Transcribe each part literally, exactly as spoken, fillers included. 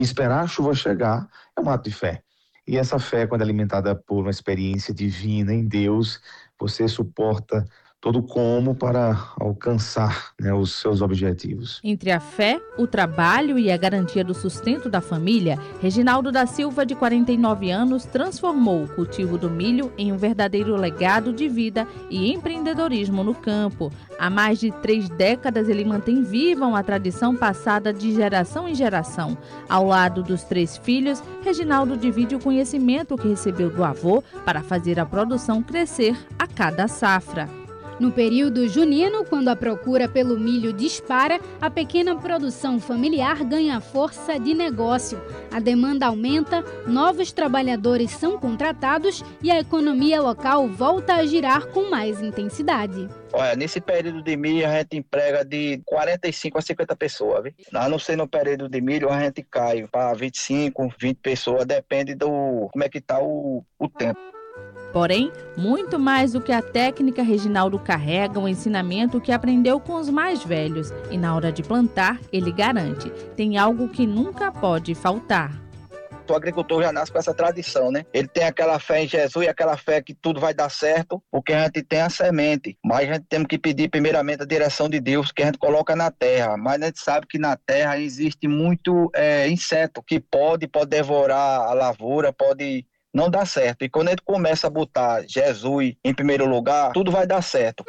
Esperar a chuva chegar é um ato de fé. E essa fé, quando é alimentada por uma experiência divina em Deus, você suporta todo como para alcançar, né, os seus objetivos. Entre a fé, o trabalho e a garantia do sustento da família, Reginaldo da Silva, de quarenta e nove anos, transformou o cultivo do milho em um verdadeiro legado de vida e empreendedorismo no campo. Há mais de três décadas ele mantém viva uma tradição passada de geração em geração. Ao lado dos três filhos, Reginaldo divide o conhecimento que recebeu do avô para fazer a produção crescer a cada safra. No período junino, quando a procura pelo milho dispara, a pequena produção familiar ganha força de negócio. A demanda aumenta, novos trabalhadores são contratados e a economia local volta a girar com mais intensidade. Olha, nesse período de milho a gente emprega de quarenta e cinco a cinquenta pessoas, viu? A não ser no período de milho a gente cai para vinte e cinco, vinte pessoas, depende do como é que está o, o tempo. Porém, muito mais do que a técnica, Reginaldo carrega o ensinamento que aprendeu com os mais velhos. E na hora de plantar, ele garante, tem algo que nunca pode faltar. O agricultor já nasce com essa tradição, né? Ele tem aquela fé em Jesus e aquela fé que tudo vai dar certo, porque a gente tem a semente. Mas a gente tem que pedir primeiramente a direção de Deus que a gente coloca na terra. Mas a gente sabe que na terra existe muito é, inseto que pode, pode devorar a lavoura, pode... não dá certo. E quando a gente começa a botar Jesus em primeiro lugar, tudo vai dar certo.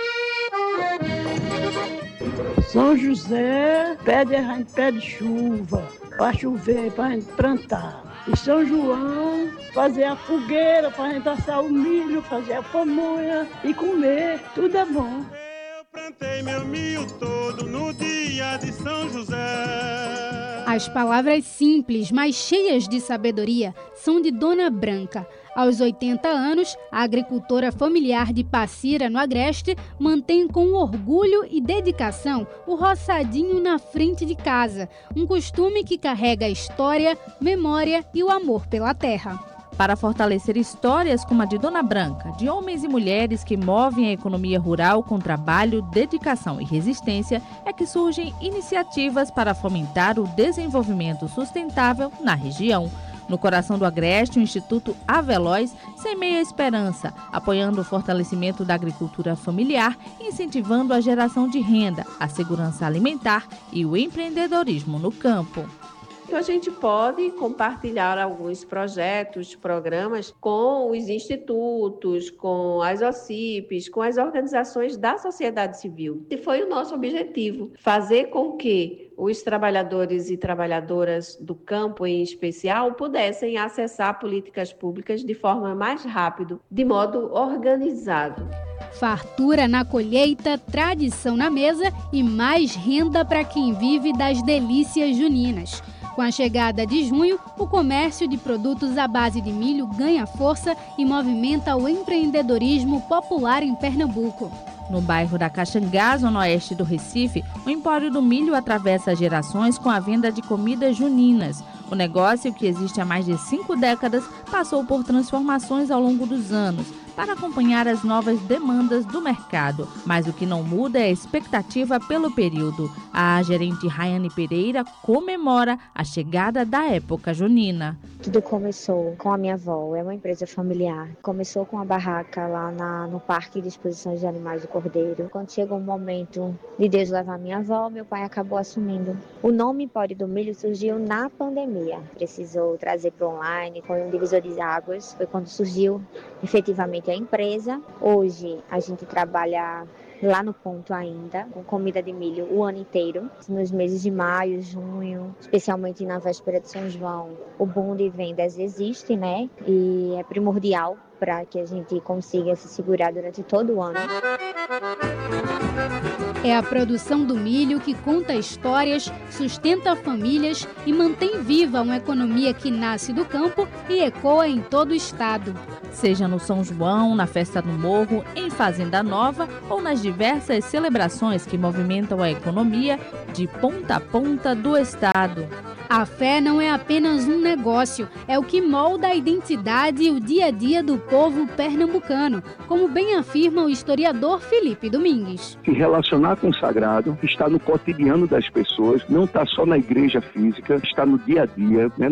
São José pede, a gente pede chuva para chover, para a gente plantar. E São João fazer a fogueira para a gente assar o milho, fazer a pamonha e comer. Tudo é bom. Eu plantei meu milho todo no dia de São José. As palavras simples, mas cheias de sabedoria, são de Dona Branca. Aos oitenta anos, a agricultora familiar de Passira, no Agreste, mantém com orgulho e dedicação o roçadinho na frente de casa, um costume que carrega a história, memória e o amor pela terra. Para fortalecer histórias como a de Dona Branca, de homens e mulheres que movem a economia rural com trabalho, dedicação e resistência, é que surgem iniciativas para fomentar o desenvolvimento sustentável na região. No coração do Agreste, o Instituto Aveloz semeia a esperança, apoiando o fortalecimento da agricultura familiar, incentivando a geração de renda, a segurança alimentar e o empreendedorismo no campo. A gente pode compartilhar alguns projetos, programas com os institutos, com as O C I Ps, com as organizações da sociedade civil. E foi o nosso objetivo, fazer com que os trabalhadores e trabalhadoras do campo, em especial, pudessem acessar políticas públicas de forma mais rápida, de modo organizado. Fartura na colheita, tradição na mesa e mais renda para quem vive das delícias juninas. Com a chegada de junho, o comércio de produtos à base de milho ganha força e movimenta o empreendedorismo popular em Pernambuco. No bairro da Caxangá, zona oeste do Recife, o Empório do Milho atravessa gerações com a venda de comidas juninas. O negócio, que existe há mais de cinco décadas, passou por transformações ao longo dos anos para acompanhar as novas demandas do mercado. Mas o que não muda é a expectativa pelo período. A gerente Rayane Pereira comemora a chegada da época junina. Tudo começou com a minha avó, é uma empresa familiar. Começou com a barraca lá na, no Parque de Exposições de Animais do Cordeiro. Quando chegou o momento de Deus levar minha avó, meu pai acabou assumindo. O nome Empório do Milho surgiu na pandemia. Precisou trazer para online, foi um divisor de águas. Foi quando surgiu efetivamente a empresa. Hoje a gente trabalha lá no ponto ainda, com comida de milho o ano inteiro. Nos meses de maio, junho, especialmente na véspera de São João, o boom de vendas existe, né? E é primordial para que a gente consiga se segurar durante todo o ano. É a produção do milho que conta histórias, sustenta famílias e mantém viva uma economia que nasce do campo e ecoa em todo o estado. Seja no São João, na Festa do Morro, em Fazenda Nova ou nas diversas celebrações que movimentam a economia de ponta a ponta do estado. A fé não é apenas um negócio, é o que molda a identidade e o dia a dia do povo pernambucano, como bem afirma o historiador Felipe Domingues. Se relacionar com o sagrado está no cotidiano das pessoas, não está só na igreja física, está no dia a dia, né?